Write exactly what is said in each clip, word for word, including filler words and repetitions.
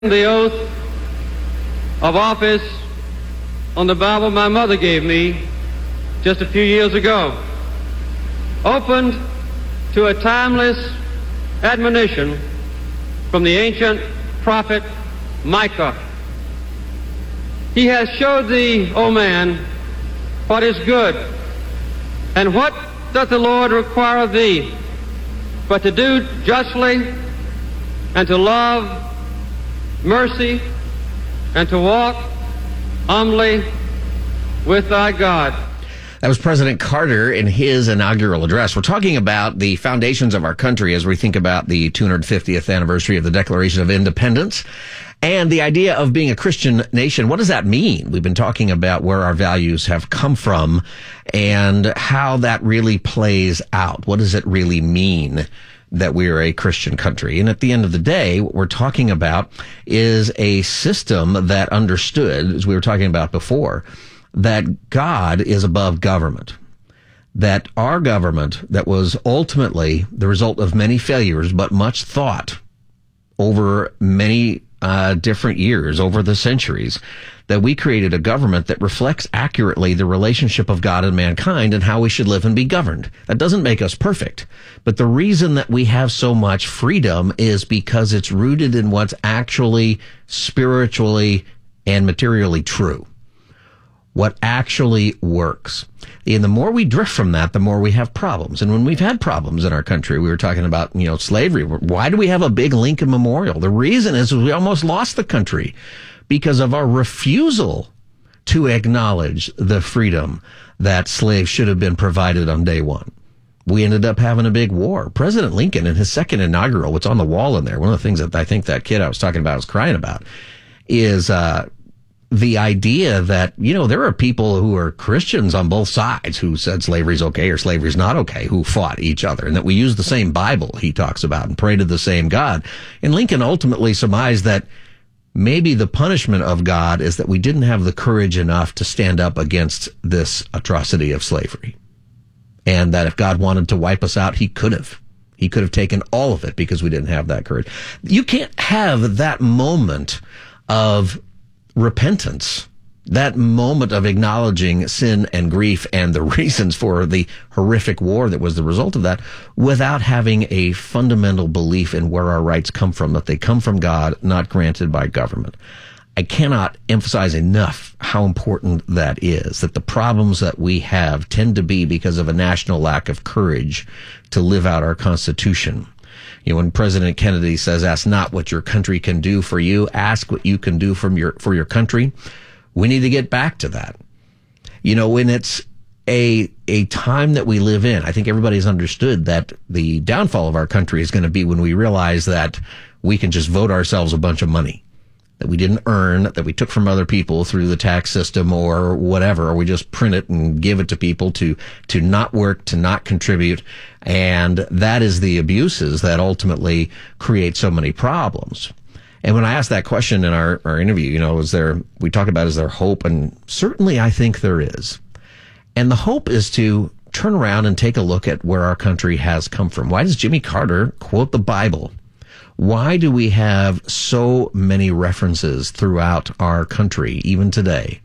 The oath of office on the Bible my mother gave me just a few years ago, opened to a timeless admonition from the ancient prophet Micah. He has showed thee, O man, what is good, and what doth the Lord require of thee, but to do justly, and to love mercy, and to walk humbly with thy God. That was President Carter in his inaugural address. We're talking about the foundations of our country as we think about the two hundred fiftieth anniversary of the Declaration of Independence and the idea of being a Christian nation. What does that mean? We've been talking about where our values have come from and how that really plays out. What does it really mean that we are a Christian country? And at the end of the day, what we're talking about is a system that understood, as we were talking about before, that God is above government. That our government, that was ultimately the result of many failures, but much thought over many uh, different years, over the centuries, that we created a government that reflects accurately the relationship of God and mankind and how we should live and be governed. That doesn't make us perfect, but the reason that we have so much freedom is because it's rooted in what's actually spiritually and materially true. What actually works. And the more we drift from that, the more we have problems. And when we've had problems in our country, we were talking about, you know, slavery. Why do we have a big Lincoln Memorial? The reason is we almost lost the country because of our refusal to acknowledge the freedom that slaves should have been provided on day one. We ended up having a big war. President Lincoln, in his second inaugural, what's on the wall in there, one of the things that I think that kid I was talking about was crying about, is uh the idea that, you know, there are people who are Christians on both sides who said slavery's okay or slavery's not okay, who fought each other, and that we use the same Bible, he talks about, and pray to the same God. And Lincoln ultimately surmised that maybe the punishment of God is that we didn't have the courage enough to stand up against this atrocity of slavery. And that if God wanted to wipe us out, he could have. He could have taken all of it because we didn't have that courage. You can't have that moment of repentance, that moment of acknowledging sin and grief and the reasons for the horrific war that was the result of that, without having a fundamental belief in where our rights come from, that they come from God, not granted by government. I cannot emphasize enough how important that is, that the problems that we have tend to be because of a national lack of courage to live out our Constitution. You know, when President Kennedy says, ask not what your country can do for you, ask what you can do from your, for your country. We need to get back to that. You know, when it's a, a time that we live in, I think everybody's understood that the downfall of our country is going to be when we realize that we can just vote ourselves a bunch of money that we didn't earn, that we took from other people through the tax system or whatever, or we just print it and give it to people to, to not work, to not contribute. And that is the abuses that ultimately create so many problems. And when I asked that question in our, our interview, you know, is there, we talk about, is there hope? And certainly I think there is. And the hope is to turn around and take a look at where our country has come from. Why does Jimmy Carter quote the Bible? Why do we have so many references throughout our country, even today,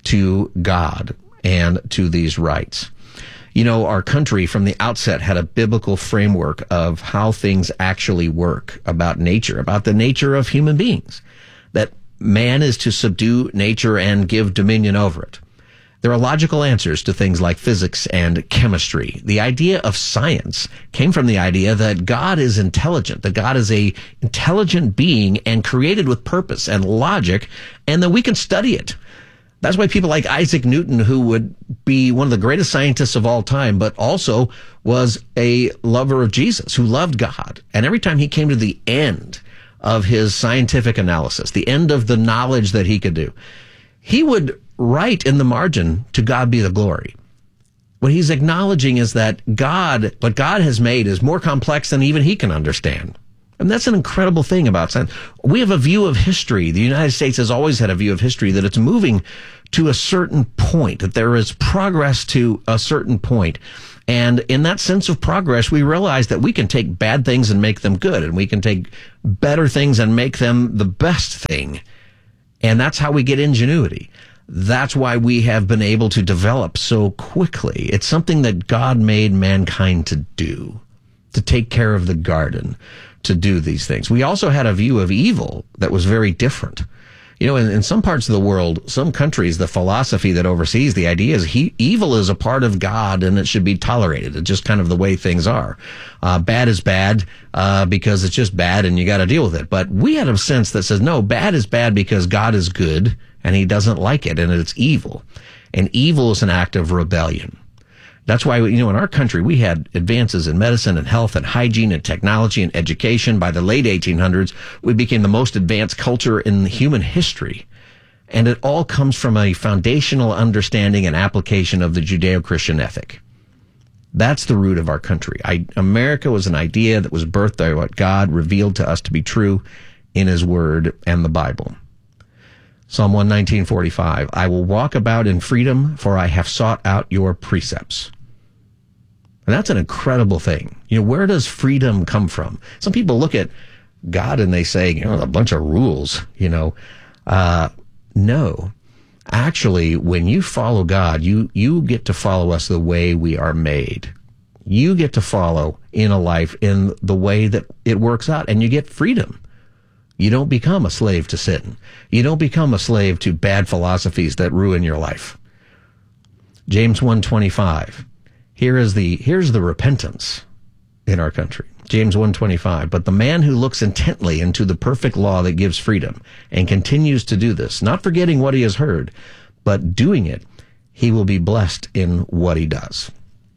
to God and to these rights? You know, our country from the outset had a biblical framework of how things actually work, about nature, about the nature of human beings, that man is to subdue nature and give dominion over it. There are logical answers to things like physics and chemistry. The idea of science came from the idea that God is intelligent, that God is a intelligent being and created with purpose and logic, and that we can study it. That's why people like Isaac Newton, who would be one of the greatest scientists of all time, but also was a lover of Jesus, who loved God. And every time he came to the end of his scientific analysis, the end of the knowledge that he could do, he would write in the margin, to God be the glory. What he's acknowledging is that God, what God has made is more complex than even he can understand. And that's an incredible thing about science. We have a view of history. The United States has always had a view of history that it's moving to a certain point, that there is progress to a certain point. And in that sense of progress, we realize that we can take bad things and make them good, and we can take better things and make them the best thing. And that's how we get ingenuity. That's why we have been able to develop so quickly. It's something that God made mankind to do, to take care of the garden, to do these things. We also had a view of evil that was very different. You know, in, in some parts of the world, some countries, the philosophy that oversees the idea is he, evil is a part of God and it should be tolerated. It's just kind of the way things are. Uh, bad is bad uh, because it's just bad and you got to deal with it. But we had a sense that says, no, bad is bad because God is good and he doesn't like it and it's evil. And evil is an act of rebellion. That's why, you know, in our country, we had advances in medicine and health and hygiene and technology and education. By the late eighteen hundreds, we became the most advanced culture in human history. And it all comes from a foundational understanding and application of the Judeo-Christian ethic. That's the root of our country. I, America was an idea that was birthed by what God revealed to us to be true in his word and the Bible. Psalm one nineteen forty-five, I will walk about in freedom, for I have sought out your precepts. And that's an incredible thing. You know, where does freedom come from? Some people look at God and they say, you know, a bunch of rules, you know. Uh, no. Actually, when you follow God, you, you get to follow us the way we are made. You get to follow in a life in the way that it works out, and you get freedom. You don't become a slave to sin. You don't become a slave to bad philosophies that ruin your life. James one twenty-five. Here is the, here's the repentance in our country. James one twenty-five. But the man who looks intently into the perfect law that gives freedom and continues to do this, not forgetting what he has heard, but doing it, he will be blessed in what he does.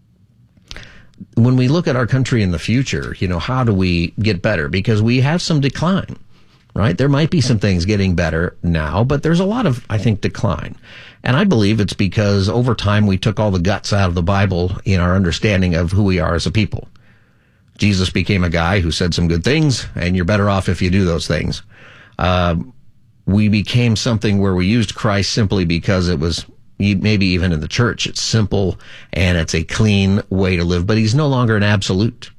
When we look at our country in the future, you know, how do we get better? Because we have some decline. Right? There might be some things getting better now, but there's a lot of, I think, decline. And I believe it's because over time we took all the guts out of the Bible in our understanding of who we are as a people. Jesus became a guy who said some good things, and you're better off if you do those things. Uh, we became something where we used Christ simply because it was, maybe even in the church, it's simple and it's a clean way to live, but he's no longer an absolute.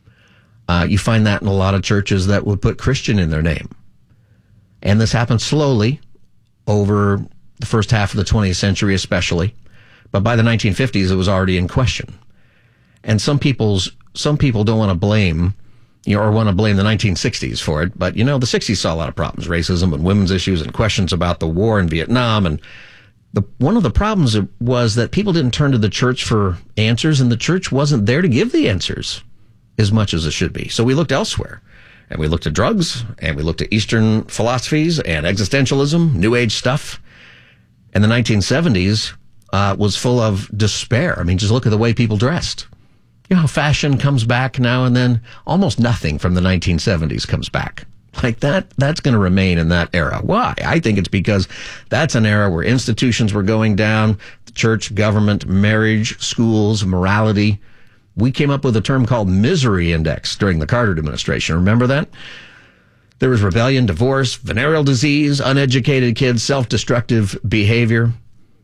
Uh, you find that in a lot of churches that would put Christian in their name. And this happened slowly over the first half of the twentieth century especially. But by the nineteen fifties, it was already in question. And some people's, some people don't want to blame, you know, or want to blame the nineteen sixties for it. But, you know, the sixties saw a lot of problems, racism and women's issues and questions about the war in Vietnam. And the, one of the problems was that people didn't turn to the church for answers, and the church wasn't there to give the answers as much as it should be. So we looked elsewhere. And we looked at drugs, and we looked at Eastern philosophies and existentialism, New Age stuff. And the nineteen seventies uh, was full of despair. I mean, just look at the way people dressed. You know how fashion comes back now and then? Almost nothing from the nineteen seventies comes back. Like that, that's going to remain in that era. Why? I think it's because that's an era where institutions were going down, the church, government, marriage, schools, morality. We came up with a term called misery index during the Carter administration. Remember that? There was rebellion, divorce, venereal disease, uneducated kids, self-destructive behavior.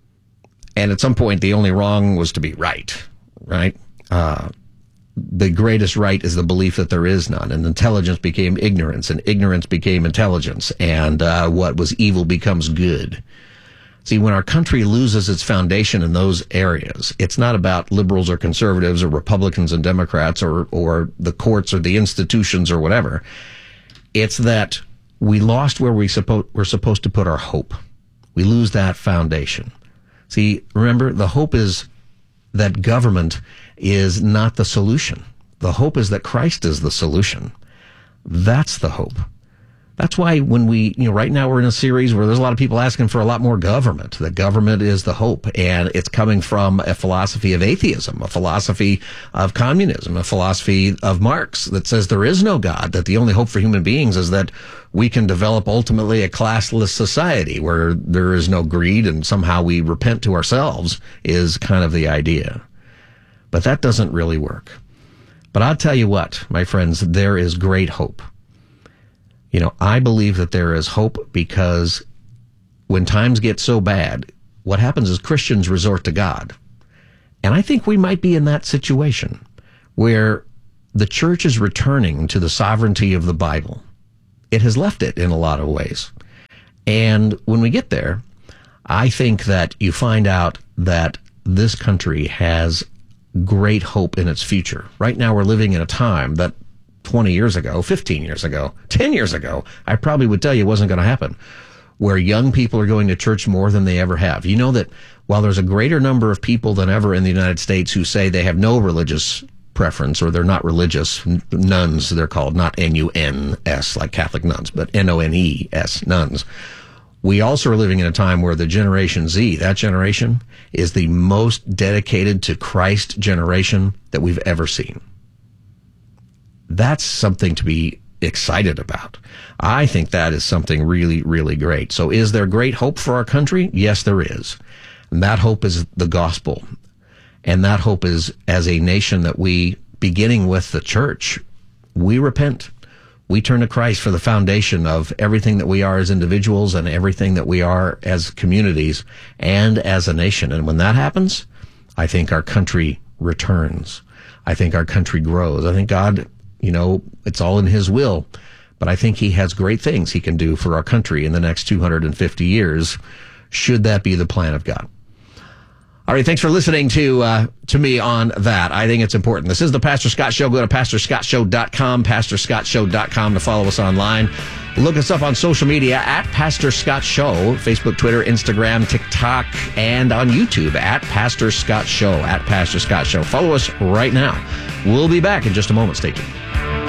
And at some point, the only wrong was to be right, right? Uh, the greatest right is the belief that there is none. And intelligence became ignorance, and ignorance became intelligence. And uh, what was evil becomes good. See, when our country loses its foundation in those areas, it's not about liberals or conservatives or Republicans and Democrats or, or the courts or the institutions or whatever. It's that we lost where we suppo- we're supposed to put our hope. We lose that foundation. See, remember, the hope is that government is not the solution. The hope is that Christ is the solution. That's the hope. That's why when we, you know, right now we're in a series where there's a lot of people asking for a lot more government. The government is the hope, and it's coming from a philosophy of atheism, a philosophy of communism, a philosophy of Marx that says there is no God, that the only hope for human beings is that we can develop ultimately a classless society where there is no greed and somehow we repent to ourselves is kind of the idea. But that doesn't really work. But I'll tell you what, my friends, there is great hope. You know, I believe that there is hope because when times get so bad, what happens is Christians resort to God. And I think we might be in that situation where the church is returning to the sovereignty of the Bible. It has left it in a lot of ways. And when we get there, I think that you find out that this country has great hope in its future. Right now, we're living in a time that twenty years ago, fifteen years ago, ten years ago, I probably would tell you wasn't going to happen, where young people are going to church more than they ever have. You know that while there's a greater number of people than ever in the United States who say they have no religious preference or they're not religious, nuns they're called, not N U N S like Catholic nuns, but N O N E S, nuns. We also are living in a time where the Generation Z, that generation, is the most dedicated to Christ generation that we've ever seen. That's something to be excited about. I think that is something really, really great. So is there great hope for our country? Yes, there is. And that hope is the gospel. And that hope is, as a nation, that we, beginning with the church, we repent. We turn to Christ for the foundation of everything that we are as individuals and everything that we are as communities and as a nation. And when that happens, I think our country returns. I think our country grows. I think God, you know, it's all in His will. But I think He has great things He can do for our country in the next two hundred fifty years, should that be the plan of God. All right, thanks for listening to uh, to me on that. I think it's important. This is the Pastor Scott Show. Go to pastor scott show dot com, pastor scott show dot com to follow us online. Look us up on social media at Pastor Scott Show, Facebook, Twitter, Instagram, TikTok, and on YouTube at Pastor Scott Show, at Pastor Scott Show. Follow us right now. We'll be back in just a moment. Stay tuned.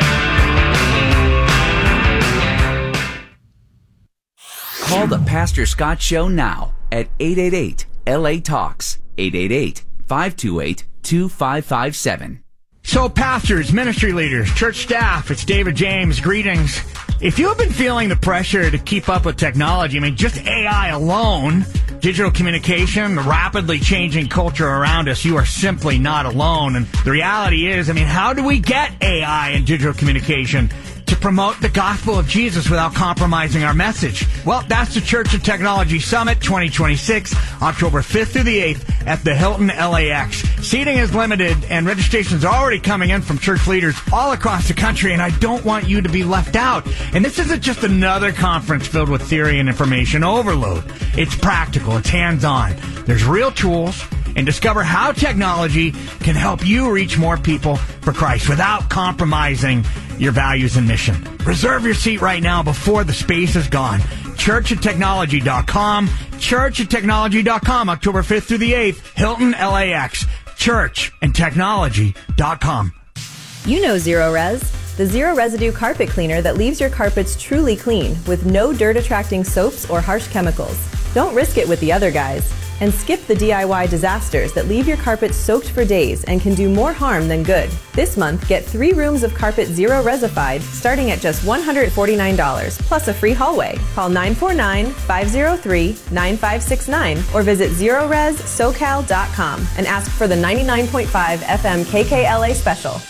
Call the Pastor Scott Show now at eight eight eight L A Talks, eight eight eight, five two eight, two five five seven. So pastors, ministry leaders, church staff, it's David James. Greetings. If you have been feeling the pressure to keep up with technology, I mean, just A I alone, digital communication, the rapidly changing culture around us, you are simply not alone. And the reality is, I mean, how do we get A I and digital communication to promote the gospel of Jesus without compromising our message? Well, that's the Church of Technology Summit twenty twenty-six, October fifth through the eighth at the Hilton L A X. Seating is limited and registrations are already coming in from church leaders all across the country, and I don't want you to be left out. And this isn't just another conference filled with theory and information overload. It's practical, it's hands-on. There's real tools, and discover how technology can help you reach more people for Christ without compromising your values and mission. Reserve your seat right now before the space is gone. church of technology dot com, church of technology dot com, October fifth through the eighth, Hilton L A X, church and technology dot com. You know Zero Res, the zero residue carpet cleaner that leaves your carpets truly clean with no dirt-attracting soaps or harsh chemicals. Don't risk it with the other guys. And skip the D I Y disasters that leave your carpet soaked for days and can do more harm than good. This month, get three rooms of carpet Zero Resified starting at just one hundred forty-nine dollars plus a free hallway. Call nine four nine, five zero three, nine five six nine or visit zero res socal dot com and ask for the ninety-nine point five F M K K L A special.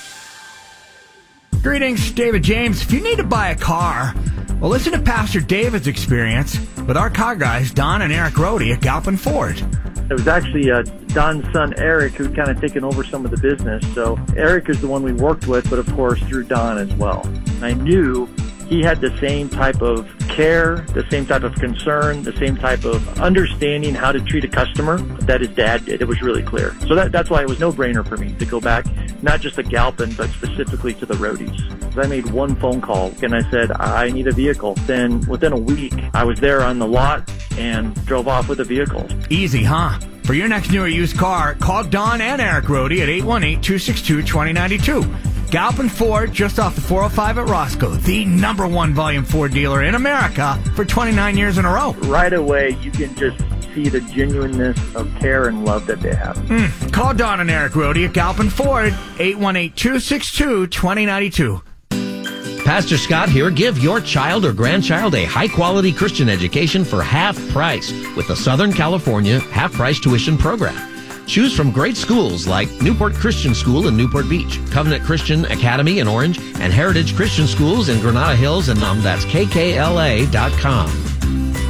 Greetings, David James. If you need to buy a car, well, listen to Pastor David's experience with our car guys, Don and Eric Rohde at Galpin Ford. It was actually uh, Don's son, Eric, who kind of taken over some of the business. So Eric is the one we worked with, but of course through Don as well. And I knew he had the same type of care, the same type of concern, the same type of understanding how to treat a customer that his dad did. It was really clear. So that, that's why it was no-brainer for me to go back, not just to Galpin, but specifically to the Rohdes. I made one phone call and I said, I need a vehicle. Then within a week, I was there on the lot and drove off with a vehicle. Easy, huh? For your next new or used car, call Don and Eric Rohde at eight one eight, two six two, two zero nine two. Galpin Ford, just off the four oh five at Roscoe, the number one volume Ford dealer in America for twenty-nine years in a row. Right away, you can just see the genuineness of care and love that they have. Mm. Call Don and Eric Rohde at Galpin Ford, eight one eight, two six two, two zero nine two. Pastor Scott here. Give your child or grandchild a high-quality Christian education for half price with the Southern California half-price tuition program. Choose from great schools like Newport Christian School in Newport Beach, Covenant Christian Academy in Orange, and Heritage Christian Schools in Granada Hills, and um, that's K K L A dot com.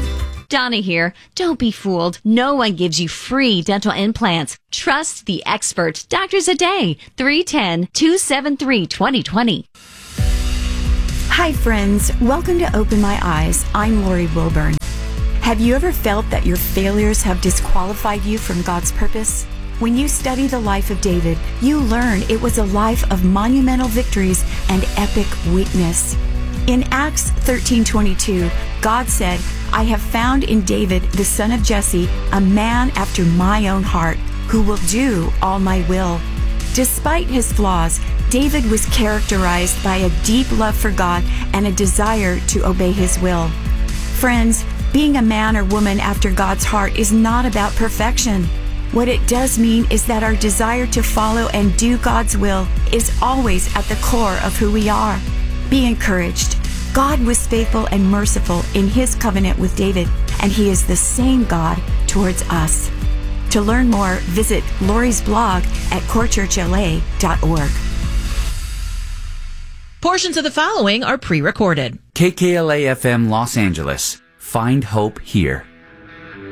Donna here. Don't be fooled. No one gives you free dental implants. Trust the expert. Doctors a Day. three one zero, two seven three, two zero two zero. Hi, friends. Welcome to Open My Eyes. I'm Lori Wilburn. Have you ever felt that your failures have disqualified you from God's purpose? When you study the life of David, you learn it was a life of monumental victories and epic weakness. In Acts thirteen twenty-two, God said, I have found in David, the son of Jesse, a man after my own heart, who will do all my will. Despite his flaws, David was characterized by a deep love for God and a desire to obey his will. Friends, being a man or woman after God's heart is not about perfection. What it does mean is that our desire to follow and do God's will is always at the core of who we are. Be encouraged. God was faithful and merciful in his covenant with David, and he is the same God towards us. To learn more, visit Lori's blog at core church l a dot org. Portions of the following are pre-recorded. K K L A F M Los Angeles. Find hope here.